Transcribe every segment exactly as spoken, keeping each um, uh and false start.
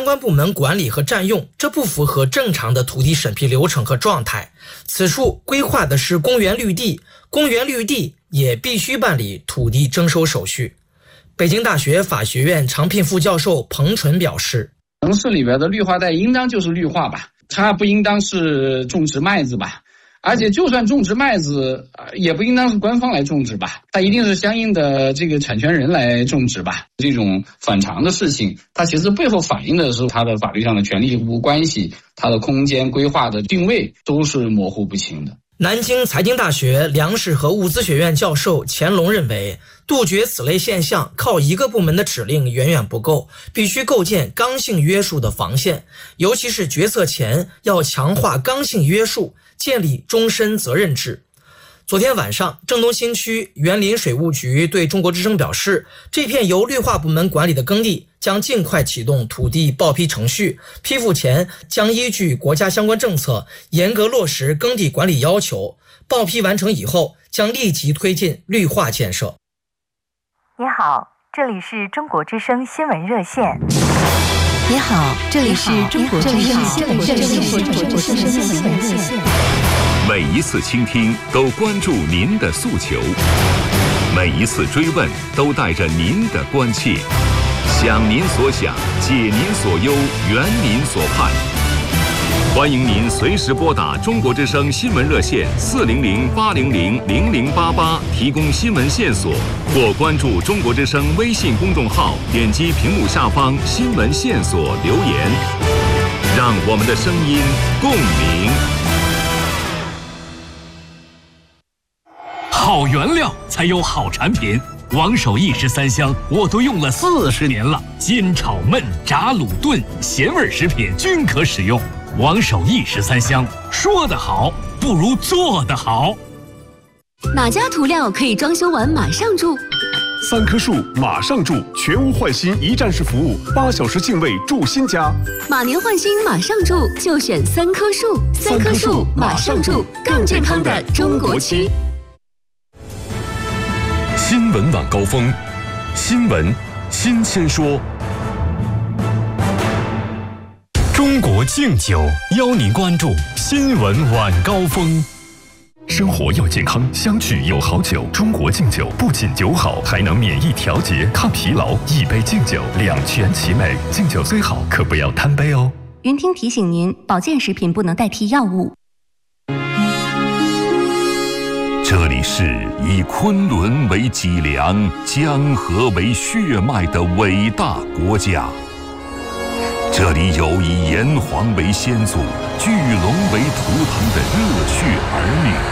关部门管理和占用，这不符合正常的土地审批流程和状态。此处规划的是公园绿地，公园绿地也必须办理土地征收手续。北京大学法学院常聘副教授彭纯表示， 城市里边的绿化带应当就是绿化吧，它不应当是种植麦子吧，而且就算种植麦子，也不应当是官方来种植吧，它一定是相应的这个产权人来种植吧。这种反常的事情，它其实背后反映的是它的法律上的权利义务关系，它的空间规划的定位都是模糊不清的。 南京财经大学粮食和物资学院教授钱龙认为，杜绝此类现象靠一个部门的指令远远不够，必须构建刚性约束的防线，尤其是决策前要强化刚性约束，建立终身责任制。昨天晚上，郑东新区园林水务局对中国之声表示，这片由绿化部门管理的耕地将尽快启动土地报批程序，批复前将依据国家相关政策严格落实耕地管理要求，报批完成以后将立即推进绿化建设。 你好，这里是中国之声新闻热线。 你好，这里是中国之声新闻热线。 每一次倾听都关注您的诉求，每一次追问都带着您的关切，想您所想，解您所忧，圆您所盼。欢迎您随时拨打中国之声新闻热线四零零八零零零零八八提供新闻线索，或关注中国之声微信公众号，点击屏幕下方新闻线索留言，让我们的声音共鸣。 好原料才有好产品，王守义十三香我都用了四十年了，煎炒焖炸卤炖咸味食品均可使用。王守义十三香，说得好不如做得好。 哪家涂料可以装修完马上住？ 三棵树马上住，全屋换新一站式服务，八小时净位住新家。 马年换新马上住，就选三棵树。三棵树马上住，更健康的中国区。 新闻晚高峰，新闻新鲜说。 中国敬酒邀您关注新闻晚高峰。 生活要健康，相聚有好酒。中国敬酒不仅酒好，还能免疫调节、抗疲劳。一杯敬酒，两全其美。敬酒最好，可不要贪杯哦。 云听提醒您，保健食品不能代替药物。 这里是以昆仑为脊梁、江河为血脉的伟大国家。这里有以炎黄为先祖、巨龙为图腾的热血儿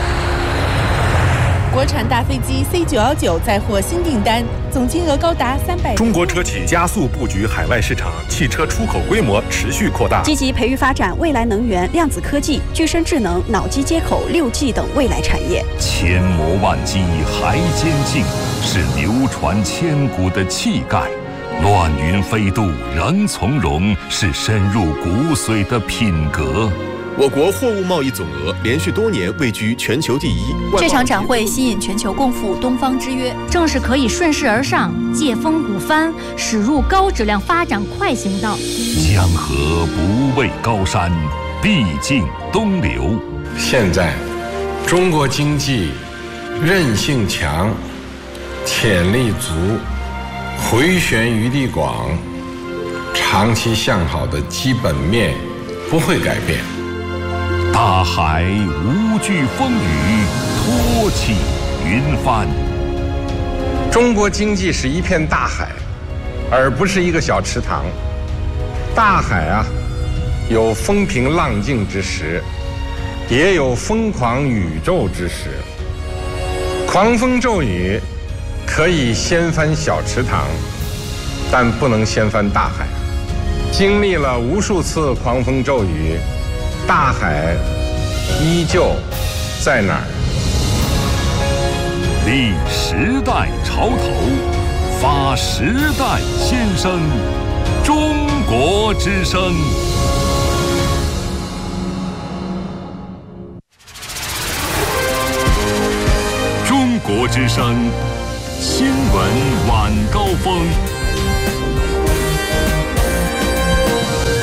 女。国产大飞机 C 九一九再获新订单，总金额高达三百。 中国车企加速布局海外市场，汽车出口规模持续扩大， 积极培育发展未来能源、量子科技、具身智能、脑机接口、六 G 等未来产业。 千磨万击还坚劲，是流传千古的气概。乱云飞渡仍从容，是深入骨髓的品格。 我国货物贸易总额连续多年位居全球第一。 这场展会吸引全球共赴东方之约， 正是可以顺势而上，借风鼓帆，驶入高质量发展快行道。 江河不畏高山，必经东流。 现在，中国经济韧性强，潜力足，回旋余地广，长期向好的基本面不会改变。 大海无惧风雨，托起云帆。 中国经济是一片大海，而不是一个小池塘。大海啊，有风平浪静之时，也有疯狂宇宙之时。狂风骤雨可以掀翻小池塘，但不能掀翻大海。经历了无数次狂风骤雨，大海依旧在哪儿？ 立时代潮头，发时代先声。中国之声。中国之声新闻晚高峰。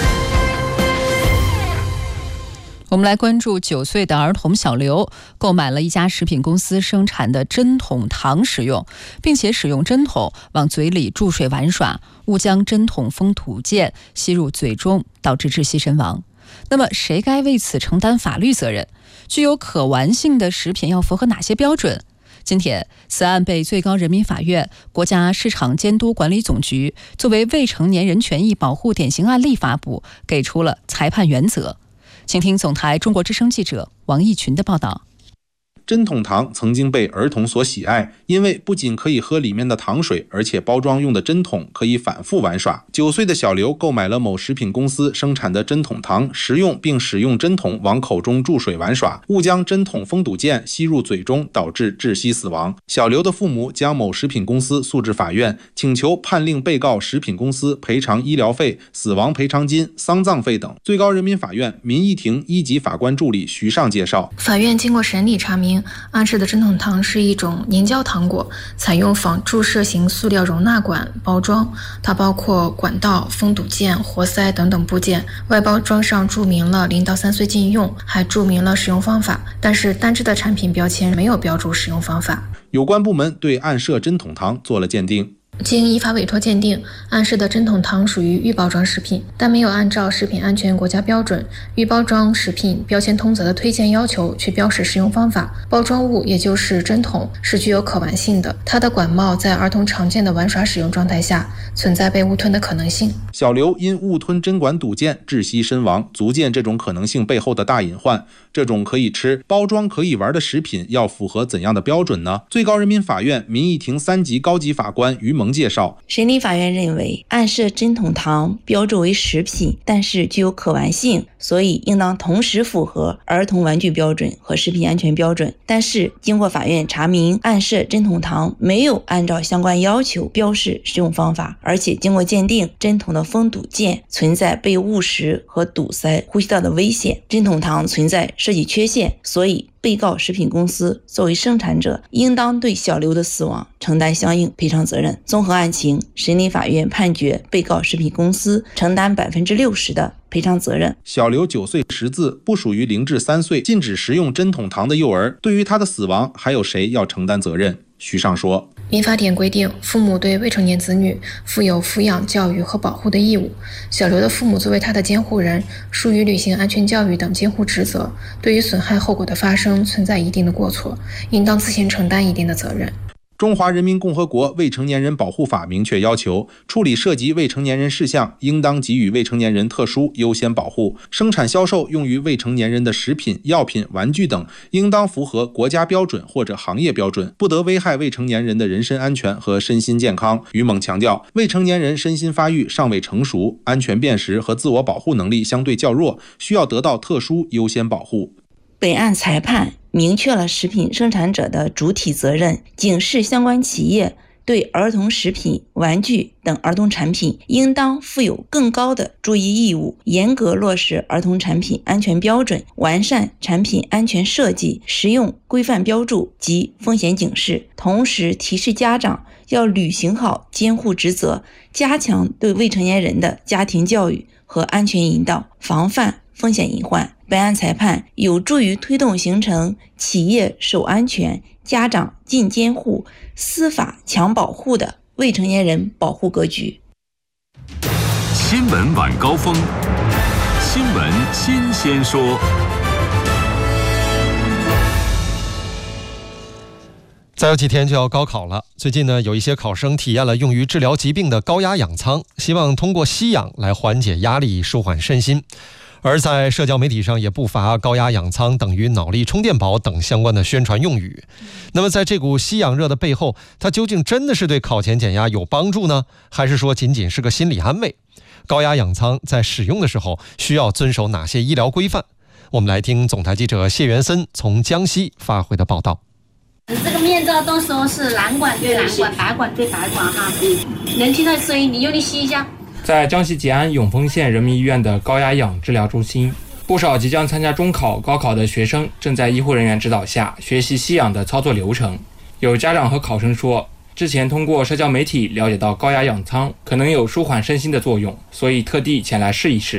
我们来关注九岁的儿童小刘购买了一家食品公司生产的针筒糖食用，并且使用针筒往嘴里注水玩耍，误将针筒封吐溅吸入嘴中，导致窒息身亡。那么谁该为此承担法律责任？具有可玩性的食品要符合哪些标准？今天，此案被最高人民法院、国家市场监督管理总局作为未成年人权益保护典型案例发布，给出了裁判原则。请听总台中国之声记者王义群的报道。 针筒糖曾经被儿童所喜爱，因为不仅可以喝里面的糖水，而且包装用的针筒可以反复玩耍。九岁的小刘购买了某食品公司生产的针筒糖，食用并使用针筒往口中注水玩耍，误将针筒封堵溅吸入嘴中，导致窒息死亡。小刘的父母将某食品公司诉至法院，请求判令被告食品公司赔偿医疗费、死亡赔偿金、丧葬费等。最高人民法院民意庭一级法官助理徐尚介绍， 法院经过审理查明，案式的针筒糖是一种凝胶糖果，采用仿注射型塑料容纳管包装，它包括管道、封堵件、活塞等等部件。外包装上注明了零到三岁禁用，还注明了使用方法，但是单只的产品标签没有标注使用方法。 有关部门对案涉针筒糖做了鉴定。 经依法委托鉴定，案式的针筒糖属于预包装食品，但没有按照食品安全国家标准、预包装食品标签通则的推荐要求去标示使用方法。包装物也就是针筒是具有可玩性的，它的管帽在儿童常见的玩耍使用状态下存在被误吞的可能性。 小刘因误吞针管堵溅窒息身亡，足见这种可能性背后的大隐患。这种可以吃、包装可以玩的食品要符合怎样的标准呢？最高人民法院民意庭三级高级法官于萌介绍， 审理法院认为，案涉针筒糖标注为食品，但是具有可玩性，所以应当同时符合儿童玩具标准和食品安全标准。但是经过法院查明，案涉针筒糖没有按照相关要求标示使用方法，而且经过鉴定，针筒的封堵件存在被误食和堵塞呼吸道的危险，针筒糖存在设计缺陷，所以被告食品公司作为生产者，应当对小刘的死亡承担相应赔偿责任。综合案情，审理法院判决被告食品公司承担百分之六十的赔偿责任。 小刘九岁识字，不属于零至三岁禁止食用针筒糖的幼儿，对于他的死亡，还有谁要承担责任？徐尚说， 民法典规定，父母对未成年子女负有抚养、教育和保护的义务。小刘的父母作为他的监护人，疏于履行安全教育等监护职责，对于损害后果的发生存在一定的过错，应当自行承担一定的责任。 中华人民共和国未成年人保护法明确要求，处理涉及未成年人事项，应当给予未成年人特殊优先保护。生产销售用于未成年人的食品、药品、玩具等，应当符合国家标准或者行业标准，不得危害未成年人的人身安全和身心健康。于猛强调，未成年人身心发育尚未成熟，安全辨识和自我保护能力相对较弱，需要得到特殊优先保护。 本案裁判明确了食品生产者的主体责任，警示相关企业对儿童食品、玩具等儿童产品应当负有更高的注意义务，严格落实儿童产品安全标准，完善产品安全设计、食用规范标注及风险警示，同时提示家长要履行好监护职责，加强对未成年人的家庭教育和安全引导，防范风险隐患。本案裁判有助于推动形成企业守安全、家长尽监护、司法强保护的未成年人保护格局。 新闻晚高峰，新闻新鲜说。 再有几天就要高考了，最近呢，有一些考生体验了用于治疗疾病的高压氧舱，希望通过吸氧来缓解压力、舒缓身心。而在社交媒体上也不乏高压氧舱等于脑力充电宝等相关的宣传用语。那么在这股吸氧热的背后，它究竟真的是对考前减压有帮助呢，还是说仅仅是个心理安慰？高压氧舱在使用的时候需要遵守哪些医疗规范？我们来听总台记者谢元森从江西发回的报道。 这个面罩都说是蓝管对蓝管，白管对白管哈，能听到声音，你用力吸一下。 在江西吉安永丰县人民医院的高压氧治疗中心，不少即将参加中考、高考的学生正在医护人员指导下学习吸氧的操作流程。有家长和考生说，之前通过社交媒体了解到高压氧舱可能有舒缓身心的作用，所以特地前来试一试。